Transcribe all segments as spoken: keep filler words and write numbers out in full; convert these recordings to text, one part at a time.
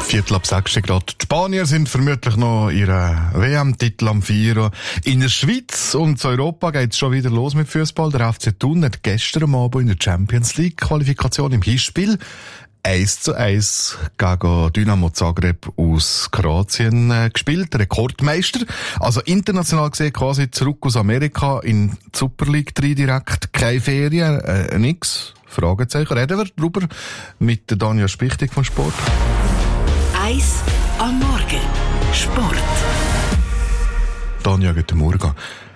Viertel ab sechs Grad. Die Spanier sind vermutlich noch ihren W M-Titel am Feiern. In der Schweiz und in Europa geht es schon wieder los mit Fußball. Der F C Thun hat gestern Abend in der Champions League Qualifikation im Hinspiel eins zu eins gegen Dynamo Zagreb aus Kroatien äh, gespielt. Rekordmeister. Also international gesehen quasi zurück aus Amerika in die Super League drei direkt. Keine Ferien, äh, nix. Fragezeichen. Reden wir darüber mit der Danja Spichtig von Sport. Eis am Morgen. Sport. Danja, guten Morgen.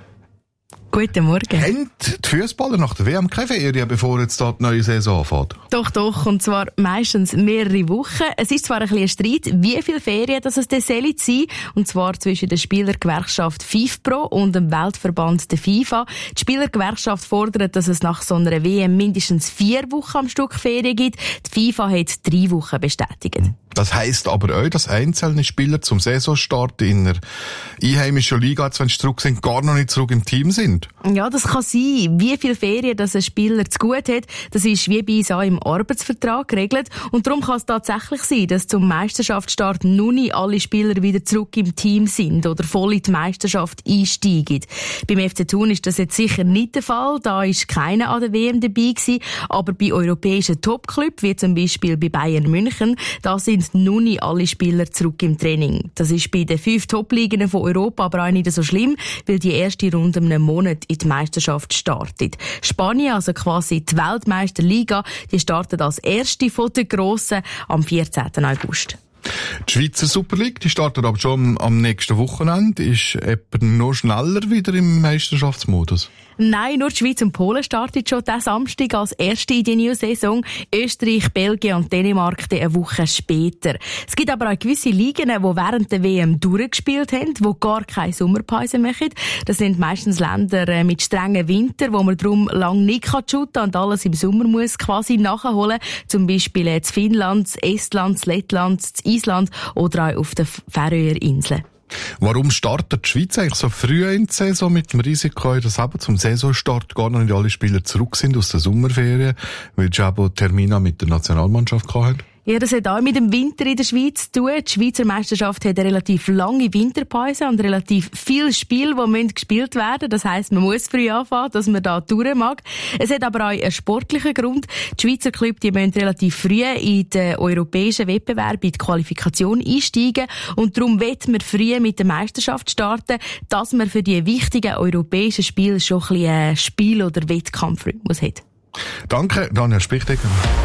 Guten Morgen. Haben die Fußballer nach der W M keine Ferien, bevor jetzt da die neue Saison anfängt? Doch, doch. Und zwar meistens mehrere Wochen. Es ist zwar ein bisschen ein Streit, wie viele Ferien das es denn sein soll. Und zwar zwischen der Spielergewerkschaft FIFPro und dem Weltverband der FIFA. Die Spielergewerkschaft fordert, dass es nach so einer W M mindestens vier Wochen am Stück Ferien gibt. Die FIFA hat drei Wochen bestätigt. Das heisst aber auch, dass einzelne Spieler zum Saisonstart in der einheimischen Liga, wenn sie zurück sind, gar noch nicht zurück im Team sind. Ja, das kann sein. Wie viele Ferien das ein Spieler zu gut hat, das ist wie bei uns auch im Arbeitsvertrag geregelt. Und darum kann es tatsächlich sein, dass zum Meisterschaftsstart noch nicht alle Spieler wieder zurück im Team sind oder voll in die Meisterschaft einsteigen. Beim F C Thun ist das jetzt sicher nicht der Fall. Da ist keiner an der W M dabei gewesen. Aber bei europäischen Topclubs, wie zum Beispiel bei Bayern München, da sind noch nicht alle Spieler zurück im Training. Das ist bei den fünf Top-Ligen von Europa aber auch nicht so schlimm, weil die erste Runde in einem Monat in die Meisterschaft startet. Spanien, also quasi die Weltmeisterliga, die startet als erste von den Grossen am vierzehnten August. Die Schweizer Super League, die startet aber schon am nächsten Wochenende. Ist jemand noch schneller wieder im Meisterschaftsmodus? Nein, nur die Schweiz und Polen startet schon diesen Samstag als erste in die neue Saison. Österreich, Belgien und Dänemark eine Woche später. Es gibt aber auch gewisse Ligen, die während der W M durchgespielt haben, die gar keine Sommerpause machen. Das sind meistens Länder mit strengen Winter, wo man darum lang nicht shooten kann und alles im Sommer muss quasi nachholen. Zum Beispiel in Finnland, Estland, Lettland, Island oder auch auf den Färöerinseln. Warum startet die Schweiz eigentlich so früh in die Saison mit dem Risiko, dass eben zum Saisonstart gar noch nicht alle Spieler zurück sind aus der Sommerferien, weil sie eben Termine mit der Nationalmannschaft hatten? Ja, das hat auch mit dem Winter in der Schweiz zu tun. Die Schweizer Meisterschaft hat eine relativ lange Winterpause und relativ viele Spiele, die gespielt werden müssen. Das heisst, man muss früh anfangen, dass man da durch mag. Es hat aber auch einen sportlichen Grund. Die Schweizer Clubs, die müssen relativ früh in den europäischen Wettbewerb, in die Qualifikation einsteigen. Und darum wollen wir früh mit der Meisterschaft starten, dass man für die wichtigen europäischen Spiele schon ein bisschen einen Spiel- oder Wettkampfrhythmus hat. Danke, Danja Spichtig.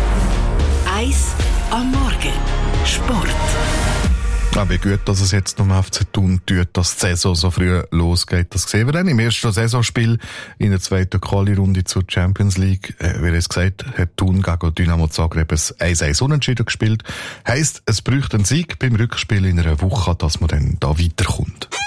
Eis am Morgen. Sport. Ja, wie gut, dass es jetzt noch F C Thun tut, dass die Saison so früh losgeht. Das sehen wir dann im ersten Saisonspiel in der zweiten Quali-Runde zur Champions League. Äh, wie es gesagt hat Thun gegen Dynamo Zagreb ein eins eins unentschieden gespielt. Heisst, es bräuchte einen Sieg beim Rückspiel in einer Woche, dass man dann da weiterkommt.